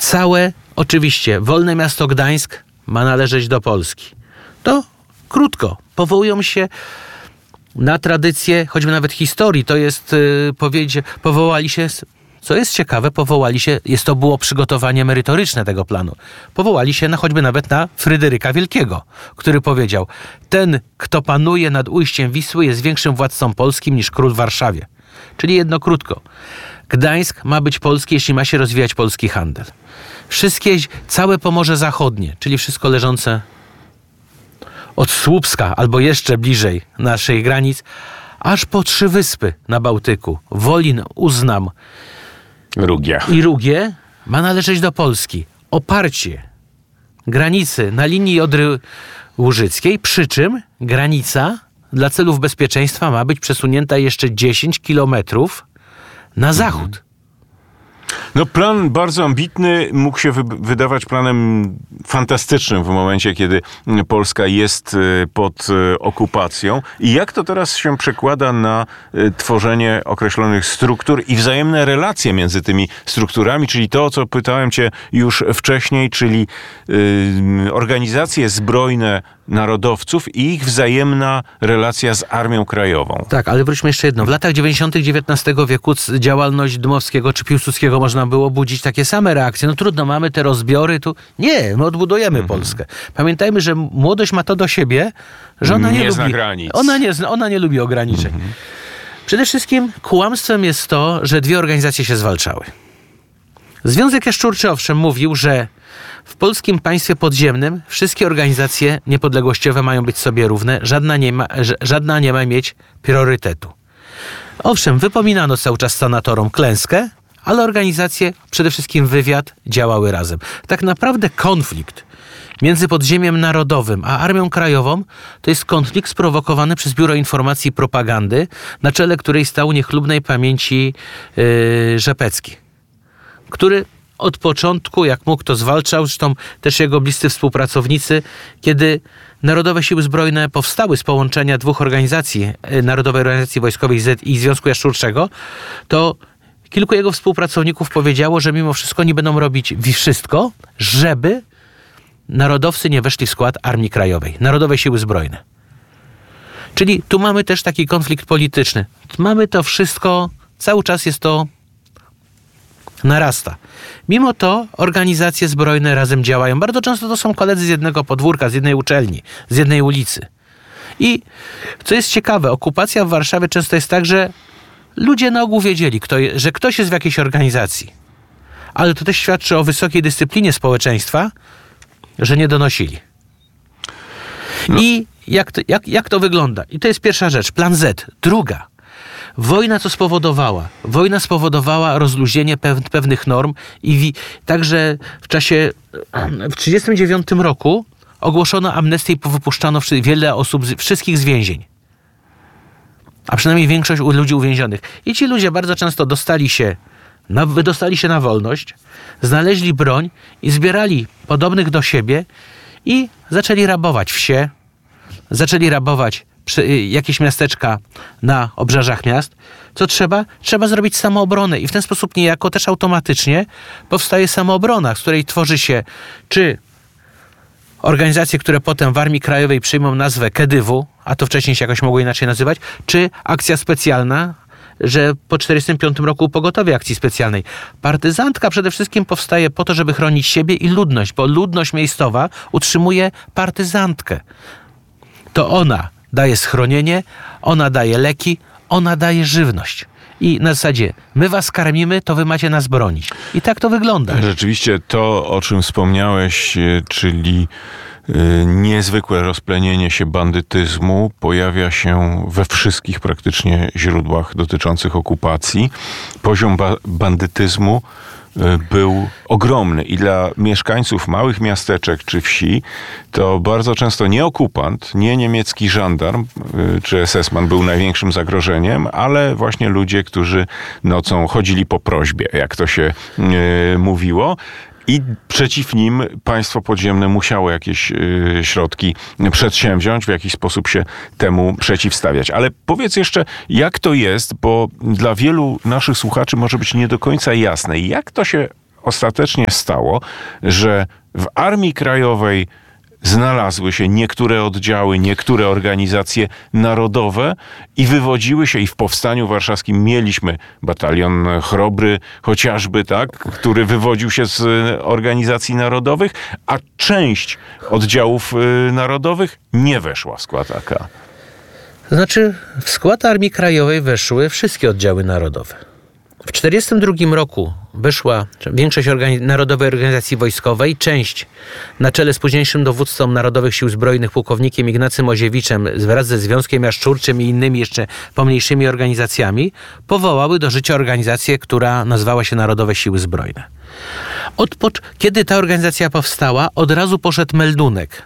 oczywiście, wolne miasto Gdańsk ma należeć do Polski. To krótko. Powołują się na tradycję, choćby nawet historii. To jest, powołali się, co jest ciekawe, to było przygotowanie merytoryczne tego planu. Powołali się choćby nawet na Fryderyka Wielkiego, który powiedział: ten, kto panuje nad ujściem Wisły, jest większym władcą polskim niż król w Warszawie. Czyli jedno krótko. Gdańsk ma być polski, jeśli ma się rozwijać polski handel. Całe Pomorze Zachodnie, czyli wszystko leżące od Słupska albo jeszcze bliżej naszych granic, aż po 3 wyspy na Bałtyku, Wolin, Uznam i Rugie, ma należeć do Polski. Oparcie granicy na linii Odry Łużyckiej, przy czym granica dla celów bezpieczeństwa ma być przesunięta jeszcze 10 kilometrów na zachód. No plan bardzo ambitny, mógł się wydawać planem fantastycznym w momencie, kiedy Polska jest pod okupacją. I jak to teraz się przekłada na tworzenie określonych struktur i wzajemne relacje między tymi strukturami, czyli to, o co pytałem cię już wcześniej, czyli organizacje zbrojne narodowców i ich wzajemna relacja z Armią Krajową. Tak, ale wróćmy jeszcze jedno. W latach 90. XIX wieku działalność Dmowskiego czy Piłsudskiego można było budzić takie same reakcje. No trudno, mamy te rozbiory, tu... Nie, my odbudujemy Polskę. Pamiętajmy, że młodość ma to do siebie, że ona nie lubi granic. Ona nie lubi ograniczeń. Przede wszystkim kłamstwem jest to, że 2 organizacje się zwalczały. Związek Jaszczurczy owszem mówił, że w polskim państwie podziemnym wszystkie organizacje niepodległościowe mają być sobie równe, żadna nie ma mieć priorytetu. Owszem, wypominano cały czas senatorom klęskę, ale organizacje, przede wszystkim wywiad, działały razem. Tak naprawdę konflikt między Podziemiem Narodowym a Armią Krajową to jest konflikt sprowokowany przez Biuro Informacji i Propagandy, na czele której stał niechlubnej pamięci Rzepecki, który od początku, jak mógł, to zwalczał, zresztą też jego bliscy współpracownicy. Kiedy Narodowe Siły Zbrojne powstały z połączenia 2 organizacji, Narodowej Organizacji Wojskowej Z i Związku Jaszczurczego, to kilku jego współpracowników powiedziało, że mimo wszystko nie będą robić wszystko, żeby narodowcy nie weszli w skład Armii Krajowej, Narodowej Siły Zbrojne. Czyli tu mamy też taki konflikt polityczny. Mamy to wszystko, cały czas jest to narasta. Mimo to organizacje zbrojne razem działają. Bardzo często to są koledzy z jednego podwórka, z jednej uczelni, z jednej ulicy. I co jest ciekawe, okupacja w Warszawie często jest tak, że ludzie na ogół wiedzieli, że ktoś jest w jakiejś organizacji. Ale to też świadczy o wysokiej dyscyplinie społeczeństwa, że nie donosili. No. I jak to wygląda? I to jest pierwsza rzecz. Plan Z. Druga. Wojna co spowodowała? Wojna spowodowała rozluźnienie pewnych norm i także w 1939 roku ogłoszono amnestię i wypuszczano wiele osób, wszystkich z więzień. A przynajmniej większość ludzi uwięzionych. I ci ludzie bardzo często wydostali się na wolność, znaleźli broń i zbierali podobnych do siebie i zaczęli rabować wsie, zaczęli rabować jakieś miasteczka na obrzeżach miast. Co trzeba? Trzeba zrobić samoobronę i w ten sposób niejako też automatycznie powstaje samoobrona, z której tworzy się czy organizacje, które potem w Armii Krajowej przyjmą nazwę KEDYW, a to wcześniej się jakoś mogło inaczej nazywać, czy akcja specjalna, że po 1945 roku pogotowie akcji specjalnej. Partyzantka przede wszystkim powstaje po to, żeby chronić siebie i ludność, bo ludność miejscowa utrzymuje partyzantkę. To ona daje schronienie, ona daje leki, ona daje żywność. I na zasadzie, my was karmimy, to wy macie nas bronić. I tak to wygląda. Rzeczywiście to, o czym wspomniałeś, czyli niezwykłe rozplenienie się bandytyzmu pojawia się we wszystkich praktycznie źródłach dotyczących okupacji. Poziom bandytyzmu był ogromny i dla mieszkańców małych miasteczek czy wsi to bardzo często nie okupant, nie niemiecki żandarm czy SS-man był największym zagrożeniem, ale właśnie ludzie, którzy nocą chodzili po prośbie, jak to się mówiło. I przeciw nim państwo podziemne musiało jakieś środki przedsięwziąć, w jakiś sposób się temu przeciwstawiać. Ale powiedz jeszcze, jak to jest, bo dla wielu naszych słuchaczy może być nie do końca jasne. Jak to się ostatecznie stało, że w Armii Krajowej znalazły się niektóre oddziały, niektóre organizacje narodowe i wywodziły się, i w Powstaniu Warszawskim mieliśmy batalion Chrobry chociażby, tak, który wywodził się z organizacji narodowych, a część oddziałów narodowych nie weszła w skład AK. To znaczy, w skład Armii Krajowej weszły wszystkie oddziały narodowe. W 1942 roku weszła większość Narodowej Organizacji Wojskowej, część na czele z późniejszym dowódcą Narodowych Sił Zbrojnych pułkownikiem Ignacym Oziewiczem wraz ze Związkiem Jaszczurczym i innymi jeszcze pomniejszymi organizacjami powołały do życia organizację, która nazwała się Narodowe Siły Zbrojne. Kiedy ta organizacja powstała, od razu poszedł meldunek,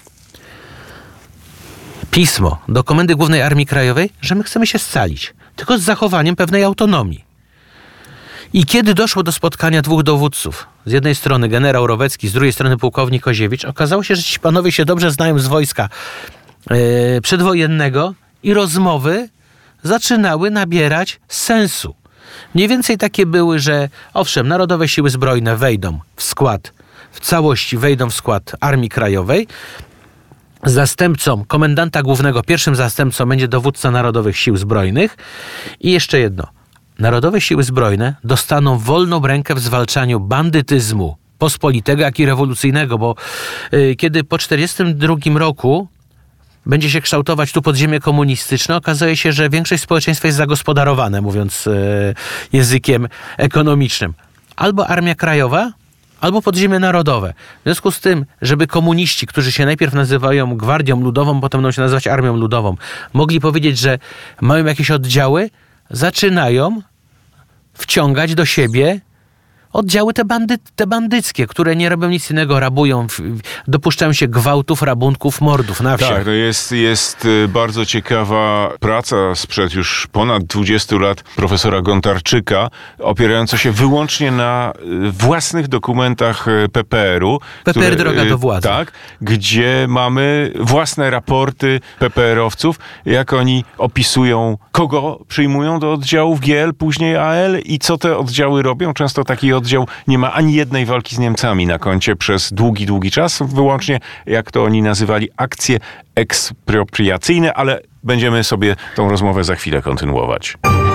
pismo do Komendy Głównej Armii Krajowej, że my chcemy się scalić, tylko z zachowaniem pewnej autonomii. I kiedy doszło do spotkania dwóch dowódców, z jednej strony generał Rowecki, z drugiej strony pułkownik Oziewicz, okazało się, że ci panowie się dobrze znają z wojska przedwojennego i rozmowy zaczynały nabierać sensu. Mniej więcej takie były, że owszem, Narodowe Siły Zbrojne wejdą w skład, w całości wejdą w skład Armii Krajowej. Zastępcą komendanta głównego, pierwszym zastępcą będzie dowódca Narodowych Sił Zbrojnych. I jeszcze jedno. Narodowe Siły Zbrojne dostaną wolną rękę w zwalczaniu bandytyzmu pospolitego, jak i rewolucyjnego, bo kiedy po 1942 roku będzie się kształtować tu podziemie komunistyczne, okazuje się, że większość społeczeństwa jest zagospodarowane, mówiąc językiem ekonomicznym. Albo Armia Krajowa, albo podziemie narodowe. W związku z tym, żeby komuniści, którzy się najpierw nazywają Gwardią Ludową, potem będą się nazywać Armią Ludową, mogli powiedzieć, że mają jakieś oddziały, zaczynają wciągać do siebie oddziały te bandyckie, które nie robią nic innego, rabują, dopuszczają się gwałtów, rabunków, mordów na wsiach. Tak, to jest bardzo ciekawa praca sprzed już ponad 20 lat profesora Gontarczyka, opierająca się wyłącznie na własnych dokumentach PPR-u. PPR droga do władzy. Tak, gdzie mamy własne raporty PPR-owców, jak oni opisują, kogo przyjmują do oddziałów GL, później AL i co te oddziały robią. Często taki oddział nie ma ani jednej walki z Niemcami na koncie przez długi czas, wyłącznie, jak to oni nazywali, akcje ekspropriacyjne, ale będziemy sobie tą rozmowę za chwilę kontynuować.